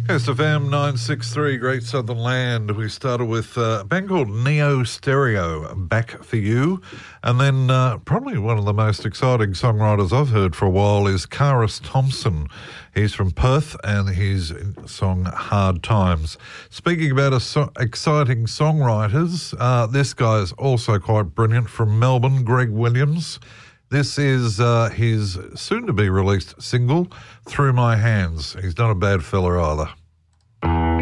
SFM 963, Great Southern Land. We started with a band called Neo Stereo, Back for You. And then probably one of the most exciting songwriters I've heard for a while is Karis Thompson. He's from Perth and his song Hard Times. Speaking about exciting songwriters, this guy is also quite brilliant from Melbourne, Greg Williams. This is his soon-to-be-released single, Through My Hands. He's not a bad fella either.